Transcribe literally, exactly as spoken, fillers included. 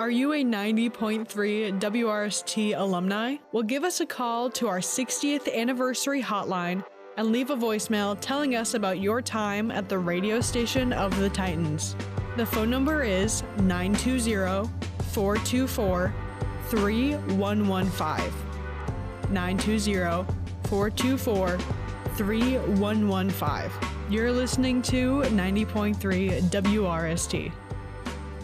Are you a ninety point three W R S T alumni? Well, give us a call to our sixtieth anniversary hotline and leave a voicemail telling us about your time at the radio station of the Titans. The phone number is nine two zero, four two four, three one one five. nine two zero, four two four, three one one five. You're listening to ninety point three W R S T.